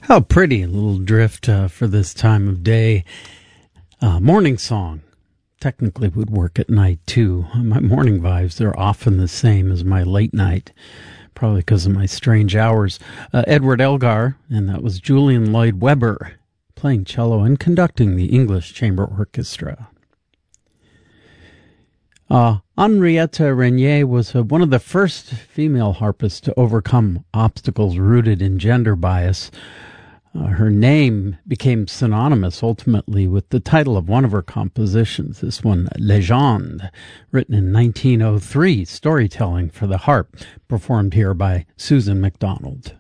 How pretty, a little drift for this time of day. Morning song. Technically would work at night too. My morning vibes, they're often the same as my late night, probably because of my strange hours. Edward Elgar, and that was Julian Lloyd Webber, playing cello and conducting the English Chamber Orchestra. Henrietta Regnier was one of the first female harpists to overcome obstacles rooted in gender bias. Her name became synonymous ultimately with the title of one of her compositions, this one, Legende, written in 1903, storytelling for the harp, performed here by Susan MacDonald.